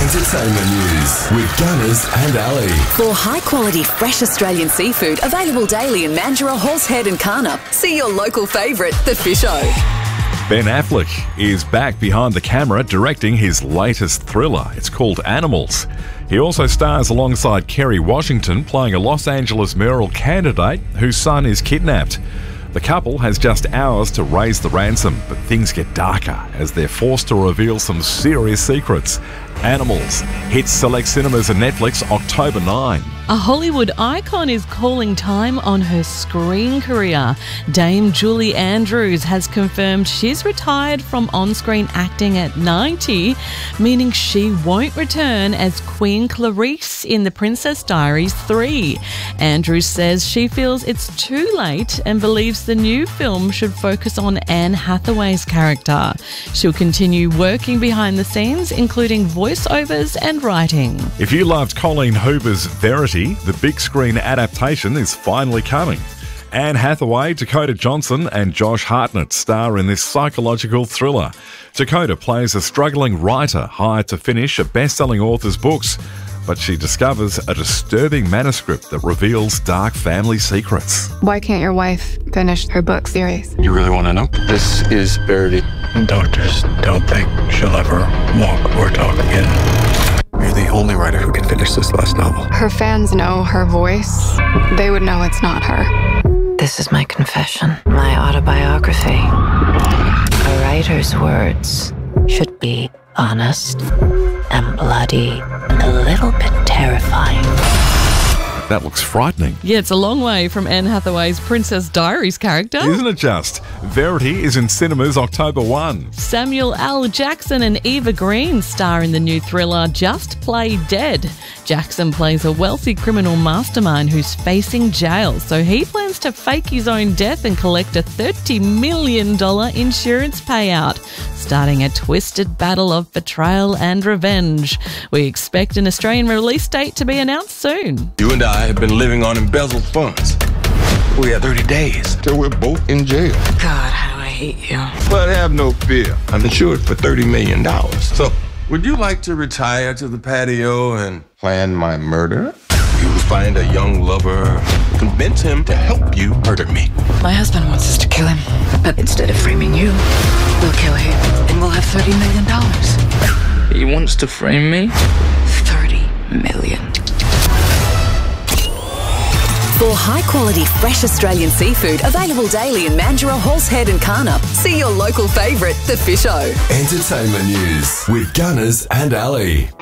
Entertainment news with Gunners and Ali. For high-quality, fresh Australian seafood available daily in Mandurah, Horsehead and Carnup, see your local favourite, The Fisho. Ben Affleck is back behind the camera directing his latest thriller. It's called Animals. He also stars alongside Kerry Washington playing a Los Angeles mayoral candidate whose son is kidnapped. The couple has just hours to raise the ransom, but things get darker as they're forced to reveal some serious secrets. Animals hits select cinemas and Netflix October 9. A Hollywood icon is calling time on her screen career. Dame Julie Andrews has confirmed she's retired from on-screen acting at 90, meaning she won't return as Queen Clarice in The Princess Diaries 3. Andrews says she feels it's too late and believes the new film should focus on Anne Hathaway's character. She'll continue working behind the scenes, including voiceovers and writing. If you loved Colleen Hoover's Verity, the big screen adaptation is finally coming. Anne Hathaway, Dakota Johnson and Josh Hartnett star in this psychological thriller. Dakota plays a struggling writer hired to finish a best-selling author's books, but she discovers a disturbing manuscript that reveals dark family secrets. Why can't your wife finish her book series? You really want to know? This is Verity. Doctors don't think she'll ever walk or talk again. You're the only writer who can finish this last novel. Her fans know her voice. They would know it's not her. This is my confession, my autobiography. A writer's words should be honest and bloody and a little bit terrifying. That looks frightening. Yeah, it's a long way from Anne Hathaway's Princess Diaries character. Isn't it just? Verity is in cinemas October 1. Samuel L. Jackson and Eva Green star in the new thriller Just Play Dead. Jackson plays a wealthy criminal mastermind who's facing jail, so he plans to fake his own death and collect a $30 million insurance payout, starting a twisted battle of betrayal and revenge. We expect an Australian release date to be announced soon. You and I have been living on embezzled funds. We have 30 days till we're both in jail. God, how do I hate you? But have no fear. I'm insured for $30 million. So, would you like to retire to the patio and plan my murder? You find a young lover, convince him to help you murder me. My husband wants us to kill him, but instead of framing you, we'll kill him and we'll have $30 million. He wants to frame me? $30 million. For high-quality, fresh Australian seafood available daily in Mandurah, Horsehead and Carnup, see your local favourite, The Fisho. Entertainment news with Gunners and Ali.